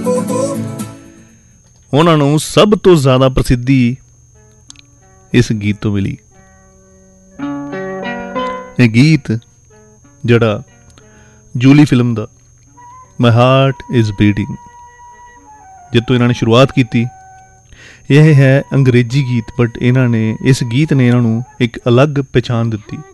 ਉਹਨਾਂ ਨੂੰ ਸਭ ਤੋਂ ਜ਼ਿਆਦਾ ਪ੍ਰਸਿੱਧੀ ਇਸ ਗੀਤ ਤੋਂ ਮਿਲੀ। ਇਹ ਗੀਤ ਜਿਹੜਾ ਜੂਲੀ film the my heart is beating ਜਿੱਥੋਂ ਇਹਨਾਂ ਨੇ ਸ਼ੁਰੂਆਤ ਕੀਤੀ, ਇਹ ਹੈ ਅੰਗਰੇਜ਼ੀ ਗੀਤ, ਬਟ ਇਹਨਾਂ ਨੇ ਇਸ ਗੀਤ ਨੇ ਇਹਨਾਂ ਨੂੰ ਇੱਕ ਅਲੱਗ ਪਹਿਚਾਣ ਦਿੱਤੀ।